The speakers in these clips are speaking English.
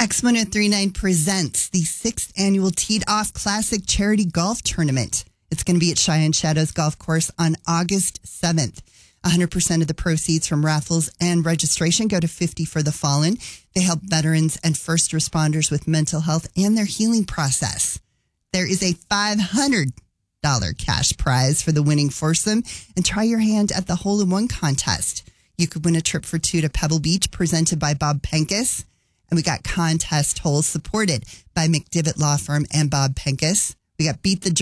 X1039 presents the 6th annual Teed Off Classic Charity Golf Tournament. It's going to be at Cheyenne Shadows Golf Course on August 7th. 100% of the proceeds from raffles and registration go to 50 for the Fallen. They help veterans and first responders with mental health and their healing process. There is a $500 cash prize for the winning foursome, and try your hand at the hole-in-one contest. You could win a trip for two to Pebble Beach presented by Bob Pencas. And we got contest holes supported by McDivitt Law Firm and Bob Pencas. We got Beat the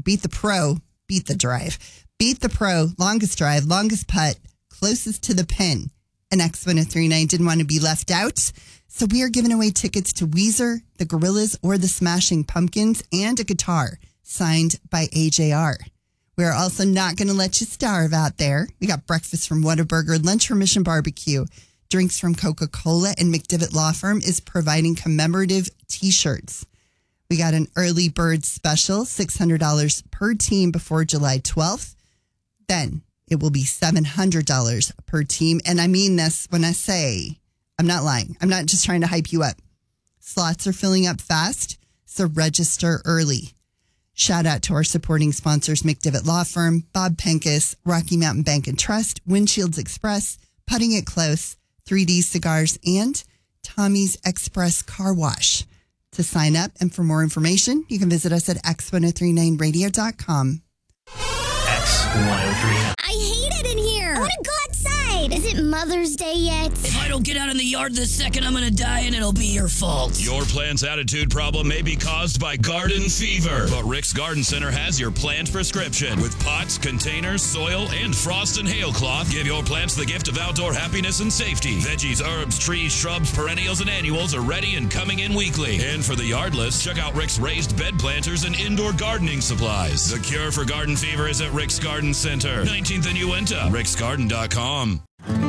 Pro, longest drive, longest putt, closest to the pin. And X1039 didn't want to be left out. So we are giving away tickets to Weezer, the Gorillaz, or the Smashing Pumpkins, and a guitar signed by AJR. We're also not going to let you starve out there. We got breakfast from Whataburger, lunch from Mission Barbecue, drinks from Coca-Cola, and McDivitt Law Firm is providing commemorative T-shirts. We got an early bird special, $600 per team before July 12th. Then it will be $700 per team. And I mean this when I say, I'm not lying. I'm not just trying to hype you up. Slots are filling up fast, so register early. Shout out to our supporting sponsors, McDivitt Law Firm, Bob Pencas, Rocky Mountain Bank and Trust, Windshields Express, Putting It Close, 3D Cigars, and Tommy's Express Car Wash. To sign up and for more information, you can visit us at x1039radio.com. X1039. I hate it in here. I want to go outside. Is it Mother's Day yet? If I don't get out in the yard this second, I'm going to die and it'll be your fault. Your plant's attitude problem may be caused by garden fever, but Rick's Garden Center has your plant prescription. With pots, containers, soil, and frost and hail cloth, give your plants the gift of outdoor happiness and safety. Veggies, herbs, trees, shrubs, perennials, and annuals are ready and coming in weekly. And for the yardless, check out Rick's raised bed planters and indoor gardening supplies. The cure for garden fever is at Rick's Garden Center, 19th and Uinta, ricksgarden.com.